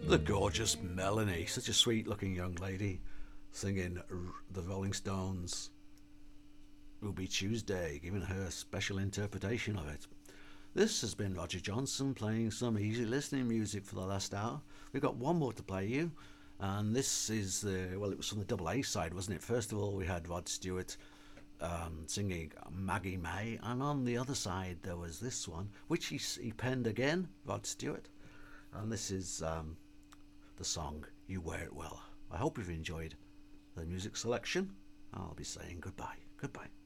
The gorgeous Melanie, such a sweet looking young lady, singing the Rolling Stones' Ruby Tuesday, giving her a special interpretation of it. This has been Roger Johnson playing some easy listening music for the last hour. We've got one more to play you, and this is well, it was from the double A side, wasn't it? First of all, we had Rod Stewart singing Maggie May, and on the other side there was this one, which he penned again, Rod Stewart, and this is the song You Wear It Well. I hope you've enjoyed the music selection. I'll be saying goodbye. Goodbye.